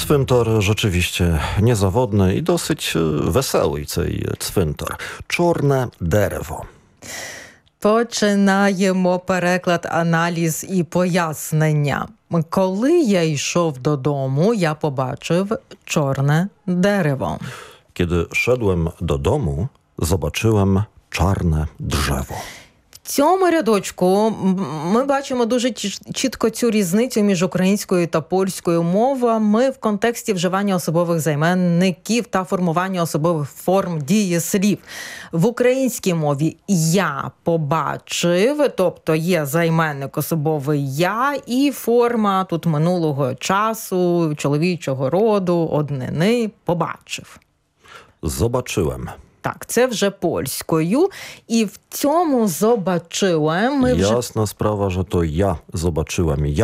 Cwyntor rzeczywiście niezawodny i dosyć wesoły цей цвинтар. Чорне дерево. Починаємо переклад, аналіз і пояснення. Коли я йшов додому, я побачив чорне дерево. Kiedy szedłem do domu, zobaczyłem czarne drzewo. В цьому рядочку ми бачимо дуже чітко цю різницю між українською та польською мовами в контексті вживання особових займенників та формування особових форм дієслів. В українській мові «я побачив», тобто є займенник особовий «я» і форма тут минулого часу, чоловічого роду, однини «побачив». Zobaczyłem. Так, це вже польською. І в цьому «зобачилем» ми вже... Jasna sprawa, że to ja zobaczyłem. Ja